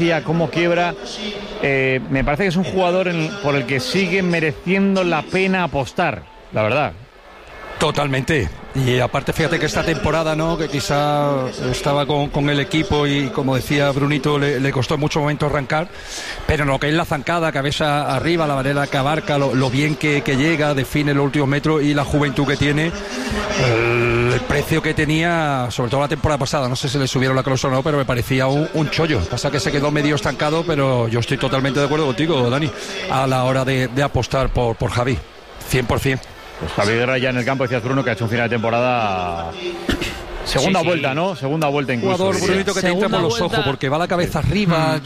cómo quiebra. Me parece que es un jugador por el que sigue mereciendo la pena apostar, la verdad. Totalmente. Y aparte, fíjate que esta temporada, ¿no?, que quizá estaba con el equipo y, como decía Brunito, le costó en muchos momentos arrancar, pero en lo que es la zancada, cabeza arriba, la manera que abarca, lo bien que llega, define los últimos metros y la juventud que tiene, el precio que tenía, sobre todo la temporada pasada, no sé si le subieron la cláusula o no, pero me parecía un chollo. Pasa que se quedó medio estancado, pero yo estoy totalmente de acuerdo contigo, Dani, a la hora de apostar por Javi, 100%. Pues Javi Guerra ya en el campo, decías, Bruno, que ha hecho un final de temporada... Segunda vuelta, ¿no? Segunda vuelta incluso. Jugador, Brunito, que te entra por los ojos porque va la cabeza arriba...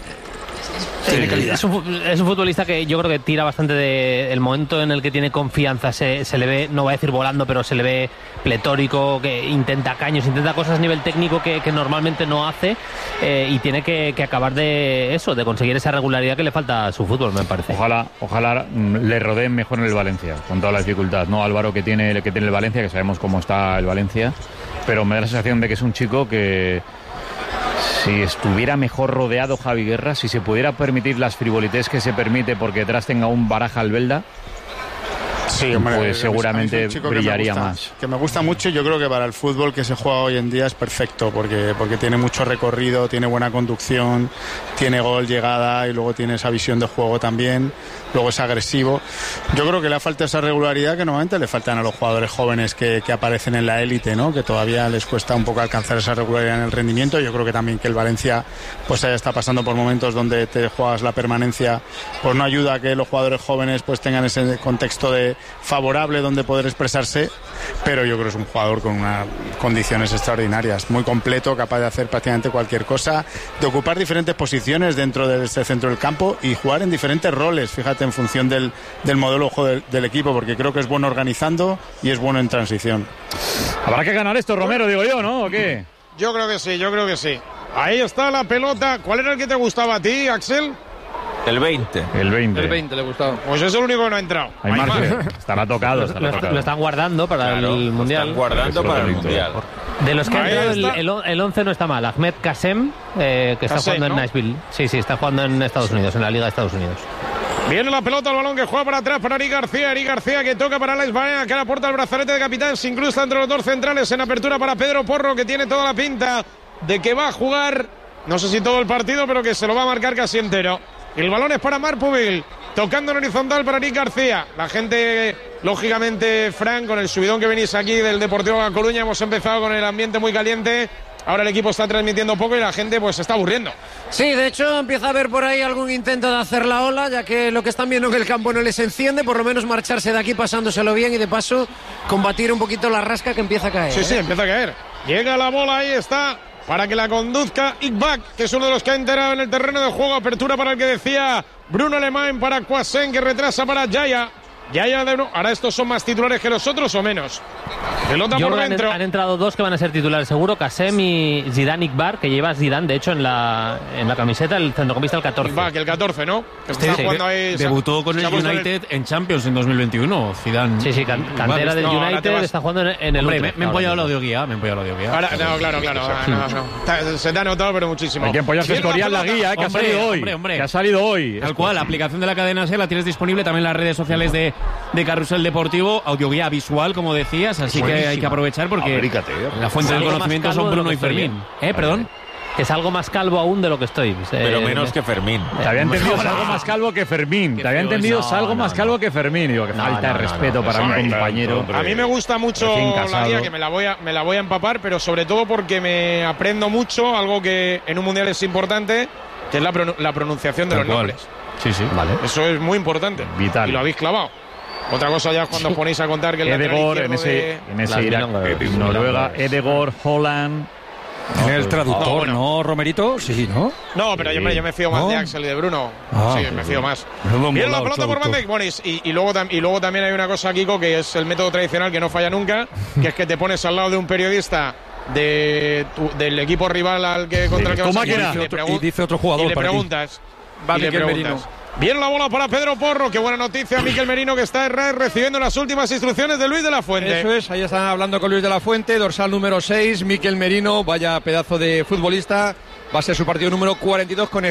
Tiene calidad. Es un futbolista que yo creo que tira bastante del momento en el que tiene confianza. Se le ve, no voy a decir volando, pero se le ve pletórico, que intenta caños, intenta cosas a nivel técnico que normalmente no hace, y tiene que acabar de conseguir esa regularidad que le falta a su fútbol, me parece. Ojalá le rodeen mejor en el Valencia, con toda la dificultad, ¿no? Álvaro, que tiene el Valencia, que sabemos cómo está el Valencia, pero me da la sensación de que es un chico que, si estuviera mejor rodeado Javi Guerra, si se pudiera permitir las frivolités que se permite porque detrás tenga un Baraja Albelda, sí, hombre, pues seguramente brillaría más. Que me gusta mucho, y yo creo que para el fútbol que se juega hoy en día es perfecto, porque tiene mucho recorrido, tiene buena conducción, tiene gol, llegada, y luego tiene esa visión de juego también, luego es agresivo. Yo creo que le falta esa regularidad que normalmente le faltan a los jugadores jóvenes que aparecen en la élite, ¿no?, que todavía les cuesta un poco alcanzar esa regularidad en el rendimiento. Yo creo que también que el Valencia pues ya está pasando por momentos donde te juegas la permanencia, pues no ayuda a que los jugadores jóvenes pues tengan ese contexto favorable donde poder expresarse, pero yo creo que es un jugador con unas condiciones extraordinarias, muy completo, capaz de hacer prácticamente cualquier cosa, de ocupar diferentes posiciones dentro de este centro del campo y jugar en diferentes roles, fíjate, en función del modelo de juego del equipo, porque creo que es bueno organizando y es bueno en transición. Habrá que ganar esto, Romero, digo yo, ¿no? ¿O qué? Yo creo que sí. Ahí está la pelota. ¿Cuál era el que te gustaba a ti, Axel? El 20. El 20 le gustaba. Pues es el único que no ha entrado. Hay margen. Estará tocado. Lo están guardando para el Mundial. Están guardando para el Mundial. De los que ha entrado, el 11 no está mal. Ahmed Kassem, que está jugando en Nashville. Sí, está jugando en Estados Unidos, en la Liga de Estados Unidos. Viene la pelota, el balón que juega para atrás para Eric García que toca para Alex Baena, que le aporta el brazalete de capitán, se incrusta entre los dos centrales en apertura para Pedro Porro, que tiene toda la pinta de que va a jugar, no sé si todo el partido, pero que se lo va a marcar casi entero. El balón es para Marc Pubil, tocando en horizontal para Eric García. La gente, lógicamente, Fran, con el subidón que venís aquí del Deportivo de La Coruña, hemos empezado con el ambiente muy caliente. Ahora el equipo está transmitiendo poco y la gente pues se está aburriendo. Sí, de hecho empieza a haber por ahí algún intento de hacer la ola, ya que lo que están viendo en el campo no les enciende, por lo menos marcharse de aquí pasándoselo bien y de paso combatir un poquito la rasca que empieza a caer. Sí, empieza a caer. Llega la bola, ahí está, para que la conduzca Iqbak, que es uno de los que ha enterado en el terreno de juego. Apertura para el que decía Bruno Alemán, para Quasen, que retrasa para Yaya. Ahora estos son más titulares que los otros o menos. Pelota por dentro. Han entrado dos que van a ser titulares seguro, Kassem y Zidane Iqbal, que lleva Zidane de hecho en la camiseta, el centrocampista el 14. Iqbal, el 14, ¿no? Debutó con el United en Champions en 2021, Zidane. Sí, cantera del United, está jugando en el Hombre, me he empollado el audioguía, Ahora, claro. Se te ha notado, pero muchísimo. Hay que empollarse Escorial la guía, que ha salido hoy. Que ha salido hoy. Tal cual, la aplicación de la cadena SER la tienes disponible también en las redes sociales de Carrusel Deportivo, audioguía visual, como decías, así que hay que aprovechar porque la fuente del conocimiento son Bruno y Fermín. Perdón. Que es algo más calvo aún de lo que estoy. Pero menos que Fermín. Te había entendido algo más calvo que Fermín. Te había entendido algo más calvo que Fermín. Digo, que falta de respeto para un compañero. A mí me gusta mucho la guía, que me la voy a empapar, pero sobre todo porque me aprendo mucho, algo que en un mundial es importante, que es la pronunciación de los nombres. Sí, vale. Eso es muy importante. Vital. Y lo habéis clavado. Otra cosa ya es cuando os ponéis a contar que el Edegor en ese Irak, Noruega, Edegor, Holland. En el traductor, ¿no, Romerito? Sí, ¿no? No, pero yo me fío más de Axel y de Bruno. Sí, me fío más. Bien la pelota por Van Dijk. Bueno, y luego también hay una cosa, Kiko, que es el método tradicional que no falla nunca, que es que te pones al lado de un periodista del equipo rival al que contra el que vas a jugar y dice otro jugador. Y le preguntas. Bien la bola para Pedro Porro, qué buena noticia, Miquel Merino, que está recibiendo las últimas instrucciones de Luis de la Fuente. Eso es, ahí están hablando con Luis de la Fuente, dorsal número 6, Miquel Merino, vaya pedazo de futbolista, Va a ser su partido número 42 con